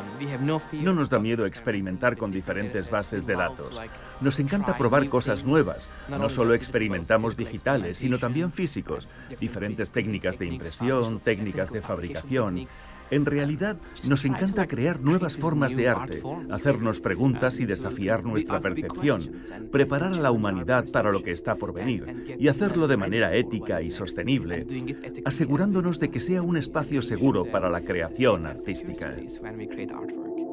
No nos da miedo experimentar con diferentes bases de datos. Nos encanta probar cosas nuevas. No solo experimentamos digitales, sino también físicos. Diferentes técnicas de impresión, técnicas de fabricación. En realidad, nos encanta crear nuevas formas de arte, hacernos preguntas y desafiar nuestra percepción, preparar a la humanidad para lo que está por venir y hacerlo de manera ética y sostenible, asegurándonos de que sea un espacio seguro para la creación artística.